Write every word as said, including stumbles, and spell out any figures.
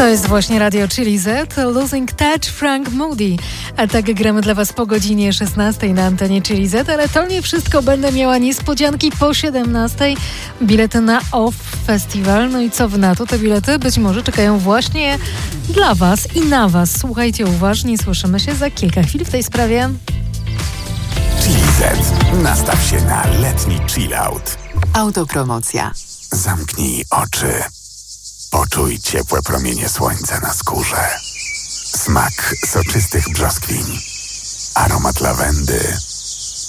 To jest właśnie Radio Chili Z, Losing Touch, Frank Moody. A tak gramy dla Was po godzinie szesnastej na antenie Chili Z, ale to nie wszystko. Będę miała niespodzianki po siedemnastej. Bilety na Off Festival. No i co Wy na to? Te bilety być może czekają właśnie dla Was i na Was. Słuchajcie uważnie, słyszymy się za kilka chwil w tej sprawie. Chili Z. Nastaw się na letni chillout. Autopromocja. Zamknij oczy. Poczuj ciepłe promienie słońca na skórze. Smak soczystych brzoskwiń. Aromat lawendy.